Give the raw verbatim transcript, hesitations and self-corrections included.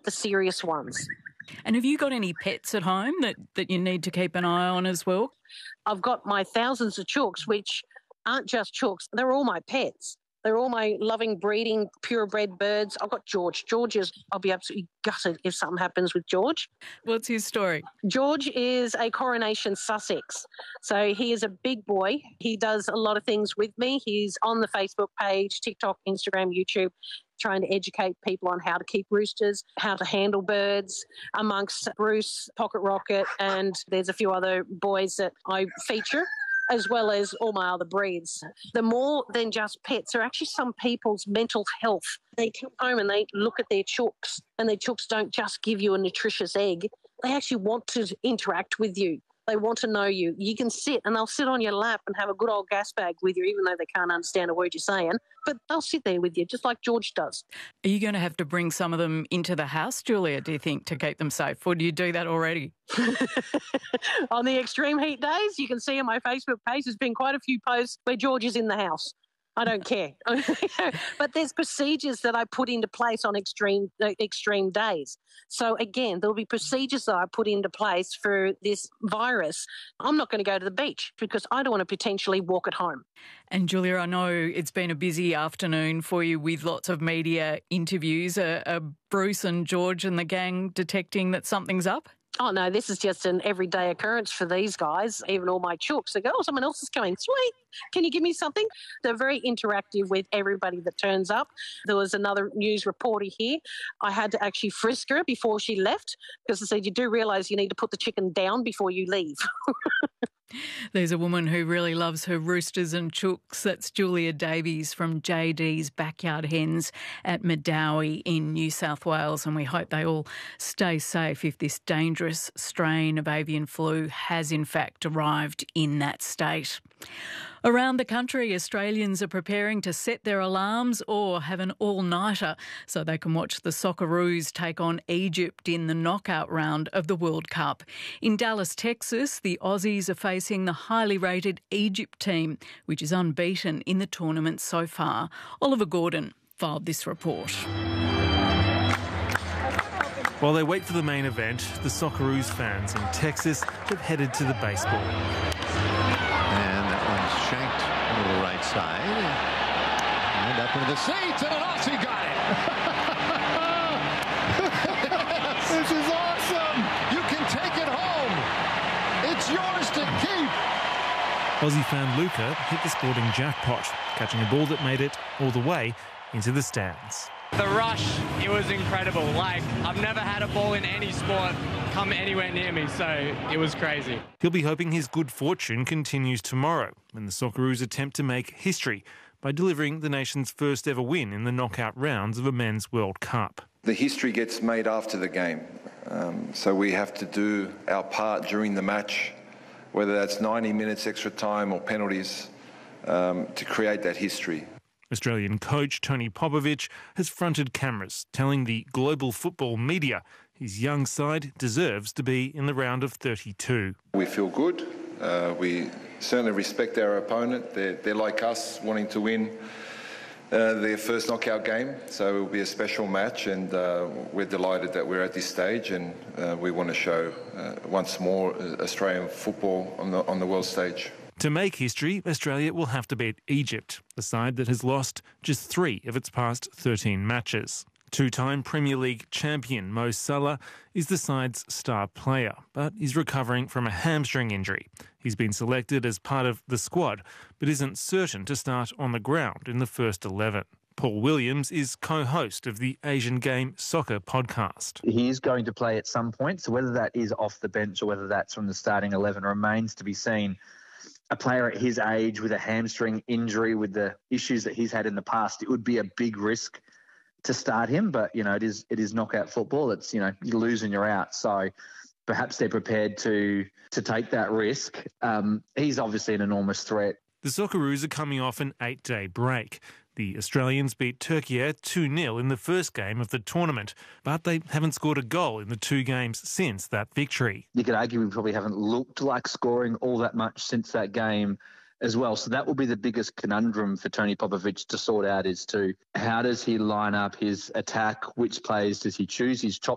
the serious ones. And have you got any pets at home that, that you need to keep an eye on as well? I've got my thousands of chooks, which aren't just chooks. They're all my pets. They're all my loving, breeding, purebred birds. I've got George. George is, I'll be absolutely gutted if something happens with George. What's his story? George is a Coronation Sussex. So he is a big boy. He does a lot of things with me. He's on the Facebook page, TikTok, Instagram, YouTube, trying to educate people on how to keep roosters, how to handle birds, amongst Bruce, Pocket Rocket, and there's a few other boys that I feature, as well as all my other breeds. The more than just pets are actually some people's mental health. They come home and they look at their chooks, and their chooks don't just give you a nutritious egg. They actually want to interact with you. They want to know you. You can sit and they'll sit on your lap and have a good old gas bag with you, even though they can't understand a word you're saying. But they'll sit there with you, just like George does. Are you going to have to bring some of them into the house, Julia, do you think, to keep them safe? Or do you do that already? On the extreme heat days, you can see on my Facebook page, there's been quite a few posts where George is in the house. I don't care. But there's procedures that I put into place on extreme uh, extreme days. So, again, there'll be procedures that I put into place for this virus. I'm not going to go to the beach because I don't want to potentially walk at home. And, Julia, I know it's been a busy afternoon for you with lots of media interviews. Are, are Bruce and George and the gang detecting that something's up? Oh, no, this is just an everyday occurrence for these guys, even all my chooks. They go, oh, someone else is coming. Sweet. Can you give me something? They're very interactive with everybody that turns up. There was another news reporter here. I had to actually frisk her before she left because I said, you do realise you need to put the chicken down before you leave. There's a woman who really loves her roosters and chooks. That's Julia Davies from J D's Backyard Hens at Medowie in New South Wales, and we hope they all stay safe if this dangerous strain of avian flu has in fact arrived in that state. Around the country, Australians are preparing to set their alarms or have an all-nighter so they can watch the Socceroos take on Egypt in the knockout round of the World Cup. In Dallas, Texas, the Aussies are facing the highly rated Egypt team, which is unbeaten in the tournament so far. Oliver Gordon filed this report. While they wait for the main event, the Socceroos fans in Texas have headed to the baseball. Shanked over the right side. And up into the seats, and an Aussie got it. This is awesome. You can take it home. It's yours to keep. Aussie fan Luca hit the sporting jackpot, catching a ball that made it all the way into the stands. The rush, it was incredible. Like, I've never had a ball in any sport come anywhere near me, so it was crazy. He'll be hoping his good fortune continues tomorrow when the Socceroos attempt to make history by delivering the nation's first ever win in the knockout rounds of a men's World Cup. The history gets made after the game, um, so we have to do our part during the match, whether that's ninety minutes extra time or penalties, um, to create that history. Australian coach Tony Popovic has fronted cameras, telling the global football media his young side deserves to be in the round of thirty-two. We feel good. Uh, we certainly respect our opponent. They're, they're like us, wanting to win uh, their first knockout game. So it will be a special match, and uh, we're delighted that we're at this stage, and uh, we want to show uh, once more Australian football on the, on the world stage. To make history, Australia will have to beat Egypt, a side that has lost just three of its past thirteen matches. Two-time Premier League champion Mo Salah is the side's star player, but is recovering from a hamstring injury. He's been selected as part of the squad, but isn't certain to start on the ground in the first eleven. Paul Williams is co-host of the Asian Game Soccer podcast. He's going to play at some point, so whether that is off the bench or whether that's from the starting eleven remains to be seen. A player at his age with a hamstring injury, with the issues that he's had in the past, it would be a big risk to start him. But, you know, it is it is knockout football. It's, you know, you lose and you're out. So perhaps they're prepared to to take that risk. Um, he's obviously an enormous threat. The Socceroos are coming off an eight-day break. The Australians beat Turkey two nil in the first game of the tournament, but they haven't scored a goal in the two games since that victory. You could argue we probably haven't looked like scoring all that much since that game as well. So that will be the biggest conundrum for Tony Popovic to sort out, is to how does he line up his attack? Which players does he choose? He's chopped